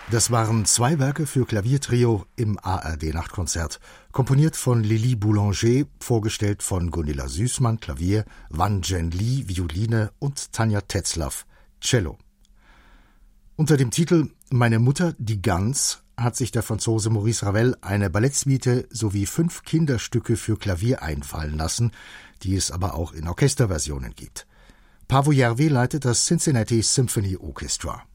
Das waren 2 Werke für Klaviertrio im ARD-Nachtkonzert, komponiert von Lili Boulanger, vorgestellt von Gunilla Süßmann, Klavier, Wan Zhen-Li, Violine und Tanja Tetzlaff, Cello. Unter dem Titel »Meine Mutter, die Gans« hat sich der Franzose Maurice Ravel eine Ballettsuite sowie 5 Kinderstücke für Klavier einfallen lassen, die es aber auch in Orchesterversionen gibt. Paavo Järvi leitet das Cincinnati Symphony Orchestra.